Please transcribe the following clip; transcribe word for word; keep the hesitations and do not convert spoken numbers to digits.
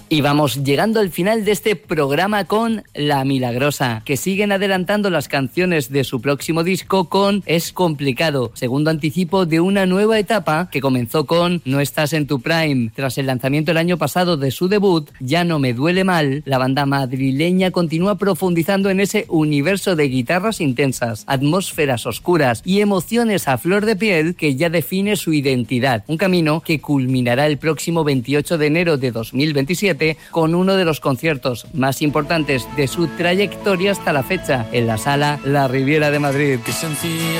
Y vamos llegando al final de este programa con La Milagrosa, que siguen adelantando las canciones de su próximo disco con Es Complicado, segundo anticipo de una nueva etapa que comenzó con No Estás en tu Prime. Tras el lanzamiento el año pasado de su debut, Ya no me duele mal, la banda madrileña continúa profundizando en ese universo de guitarras intensas, atmósferas oscuras y emociones a flor de piel que ya define su identidad. Un camino que culminará el próximo veintiocho de enero de dos mil veintisiete con uno de los conciertos más importantes de su trayectoria hasta la fecha, en la Sala La Riviera de Madrid.